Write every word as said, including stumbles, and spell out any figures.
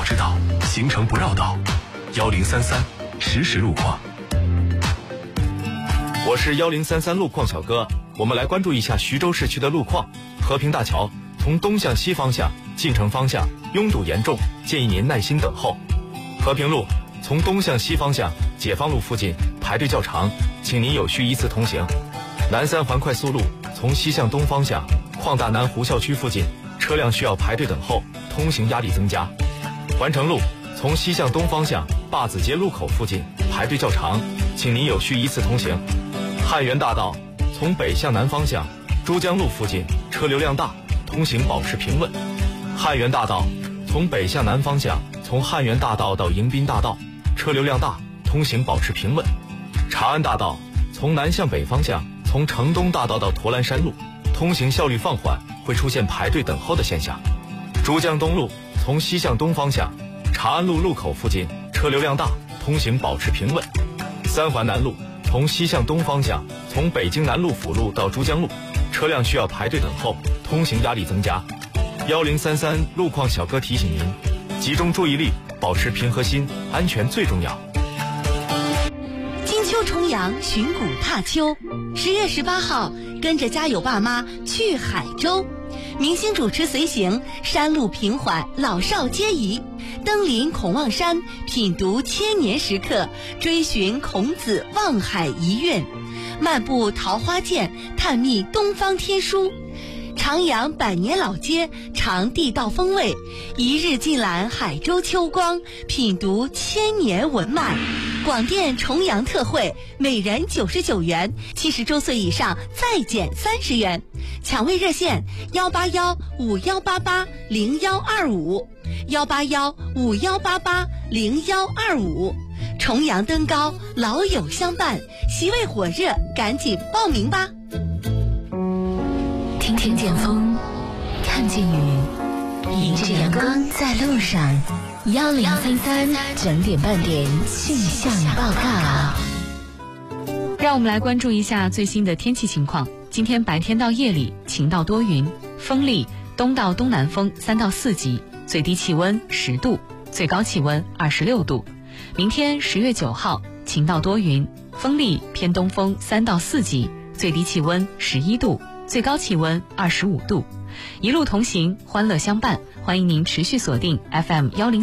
知道，行程不绕道。幺零三三实时路况。 我是幺零三三路况小哥，我们来关注一下徐州市区的路况。和平大桥从东向西方向进城方向拥堵严重，建议您耐心等候。和平路从东向西方向解放路附近排队较长，请您有序依次通行。南三环快速路从西向东方向矿大南湖校区附近车辆需要排队等候，通行压力增加。环城路从西向东方向坝子街路口附近排队较长，请您有序依次通行。汉源大道从北向南方向珠江路附近车流量大，通行保持平稳。汉源大道从北向南方向从汉源大道到迎宾大道车流量大，通行保持平稳。长安大道从南向北方向从城东大道到驼栏山路通行效率放缓，会出现排队等候的现象。珠江东路从西向东方向长安路路口附近车流量大，通行保持平稳。三环南路从西向东方向从北京南路辅路到珠江路车辆需要排队等候，通行压力增加。幺零三三路况小哥提醒您，集中注意力，保持平和心，安全最重要。 金秋重阳，寻古踏秋。十月十八号，跟着家有爸妈去海州，明星主持随行，山路平缓，老少皆宜。登临孔望山，品读千年石刻，追寻孔子望海遗韵，漫步桃花涧，探秘东方天书。徜徉百年老街，尝地道风味，一日尽览海州秋光，品读千年文脉。广电重阳特惠，每人九十九元，七十周岁以上再减三十元。抢位热线：幺八幺五幺八八零幺二五，幺八幺五幺八八零幺二五。重阳登高，老友相伴，席位火热，赶紧报名吧！ 听听见风，看见雨，迎着阳光在路上。幺零三三整点半点气象报告。 让我们来关注一下最新的天气情况。今天白天到夜里晴到多云，风力东到东南风三到四级，最低气温十度，最高气温二十六度。明天十月九号晴到多云，风力偏东风三到四级，最低气温十一度，最高气温二十五度。一路同行，欢乐相伴，欢迎您持续锁定 F M 幺零。